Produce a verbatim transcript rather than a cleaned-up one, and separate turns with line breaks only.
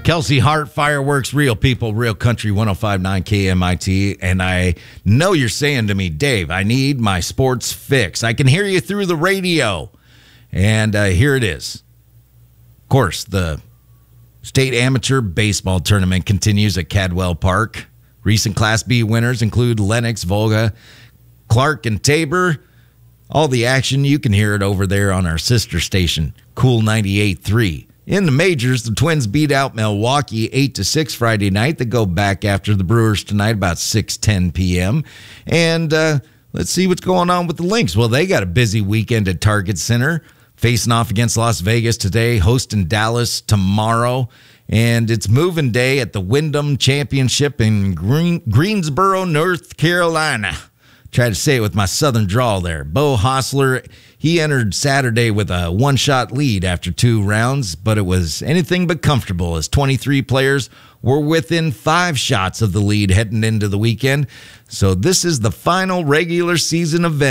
Kelsey Hart, Fireworks, Real People, Real Country, one oh five point nine K M I T. And I know you're saying to me, Dave, I need my sports fix. I can hear you through the radio. And uh, here it is. Of course, the state amateur baseball tournament continues at Cadwell Park. Recent Class B winners include Lennox, Volga, Clark, and Tabor. All the action, you can hear it over there on our sister station, Cool ninety-eight point three. In the majors, the Twins beat out Milwaukee eight to six Friday night. They go back after the Brewers tonight about six ten p.m. And uh, let's see what's going on with the Lynx. Well, they got a busy weekend at Target Center, facing off against Las Vegas today, hosting Dallas tomorrow. And it's moving day at the Wyndham Championship in Green- Greensboro, North Carolina. Try to say it with my southern drawl there. Bo Hostler, he entered Saturday with a one-shot lead after two rounds, but it was anything but comfortable as twenty-three players were within five shots of the lead heading into the weekend. So this is the final regular season event